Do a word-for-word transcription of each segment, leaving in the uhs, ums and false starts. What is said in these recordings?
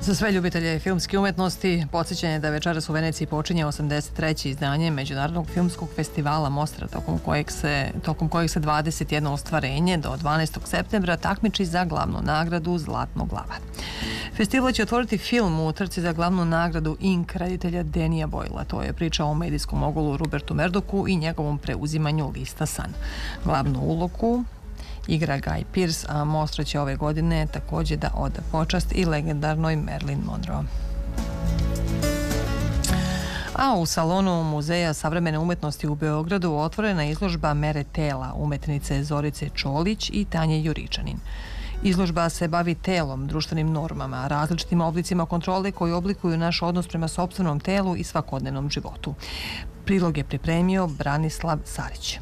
Za sve ljubitelje filmske umetnosti, podsjećanje da večeras u Veneciji počinje osamdeset treće izdanje Međunarodnog filmskog festivala Mostra, tokom kojeg se, tokom kojeg se dvadeset jedno ostvarenje do dvanaestog septembra takmiči za glavnu nagradu Zlatnog glava. Festival će otvoriti film u trci za glavnu nagradu Ink reditelja Denija Boyla. To je priča o medijskom mogulu Rupertu Murdochu i njegovom preuzimanju lista Sun. Glavnu ulogu igra Guy Pearce, a Mostra će ove godine također da oda počast i legendarnoj Marilyn Monroe. A u salonu Muzeja savremene umetnosti u Beogradu otvorena izložba Mere tela umetnice Zorice Čolić i Tanje Juričanin. Izložba se bavi telom, društvenim normama, različitim oblicima kontrole koji oblikuju naš odnos prema sopstvenom telu i svakodnevnom životu. Prilog je pripremio Branislav Sarić.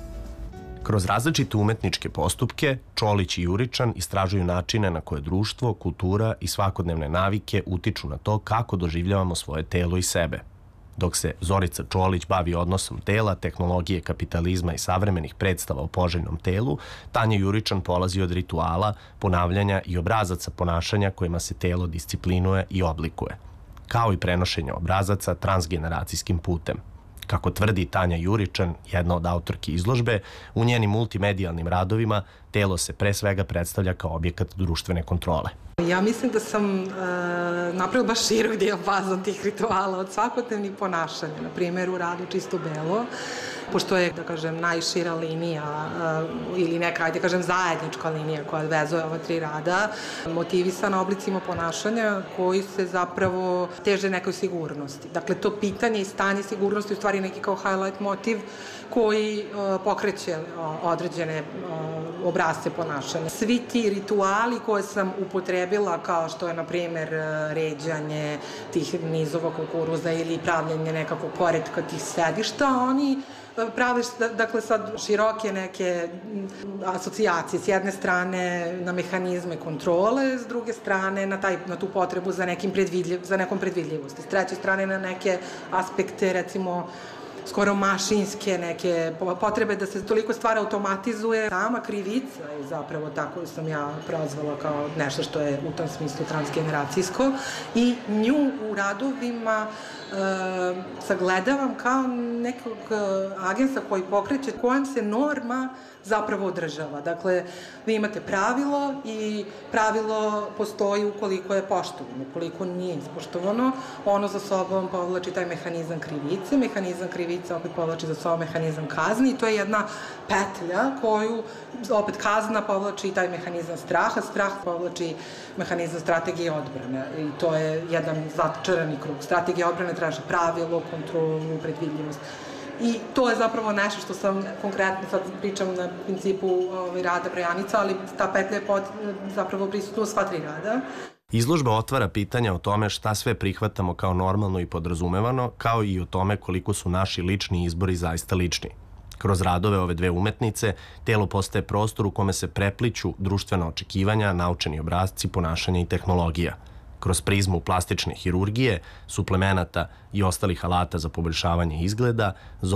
Kroz različite umetničke postupke, Čolić i Juričan istražuju načine na koje društvo, kultura i svakodnevne navike utiču na to kako doživljavamo svoje telo i sebe. Dok se Zorica Čolić bavi odnosom tela, tehnologije, kapitalizma i savremenih predstava o poželjnom telu, Tanja Juričan polazi od rituala, ponavljanja i obrazaca ponašanja kojima se telo disciplinuje i oblikuje, kao i prenošenja obrazaca transgeneracijskim putem. Kako tvrdi Tanja Juričan, jedna od autorki izložbe, u njenim multimedijalnim radovima telo se pre svega predstavlja kao objekat društvene kontrole. Ja mislim da sam e, napravila baš širok dijapazon tih rituala od svakodnevnih ponašanja, na primjer u radu Čisto belo, pošto je, da kažem, najšira linija e, ili neka, ajde kažem, zajednička linija koja vezuje ova tri rada, motivisana oblicima ponašanja koji se zapravo teže nekoj sigurnosti. Dakle, to pitanje i stanje sigurnosti u stvari neki kao highlight motiv koji e, pokreće određene obrazce ponašanja. Svi ti rituali koje sam upotrebila, kao što je, na primjer, ređanje tih nizova kukuruza ili pravljanje nekakvog poretka tih sedišta, oni prave, dakle, sad široke neke asocijacije. S jedne strane na mehanizme kontrole, s druge strane na, taj, na tu potrebu za, nekim predvidljiv, za nekom predvidljivosti. S treće strane na neke aspekte, recimo, skoro mašinske neke potrebe da se toliko stvar automatizuje. Sama krivica je zapravo tako sam ja prozvala kao nešto što je u tom smislu transgeneracijsko i nju u radovima e, sagledavam kao nekog agensa koji pokreće kojem se norma zapravo održava. Dakle, vi imate pravilo i pravilo postoji ukoliko je poštovano. Ukoliko nije ispoštovano, ono za sobom povlači taj mehanizam krivice. Mehanizam krivice opet povlači za sobom mehanizam kazni i to je jedna petlja koju opet kazna povlači i taj mehanizam straha. Strah povlači mehanizam strategije odbrane i to je jedan začarani krug. Strategija odbrane traži pravilo, kontrolu, predvidljivost. I to je zapravo nešto što sam konkretno, sad pričam na principu ovaj, rada brojanica, ali ta petlja je pod, zapravo prisutna u sva tri rada. Izložba otvara pitanja o tome šta sve prihvatamo kao normalno i podrazumevano, kao i o tome koliko su naši lični izbori zaista lični. Kroz radove ove dve umetnice, telo postaje prostor u kome se prepliću društvena očekivanja, naučeni obrasci, ponašanja i tehnologija. Kroz prizmu plastične hirurgije, suplemenata i ostalih alata za poboljšavanje izgleda,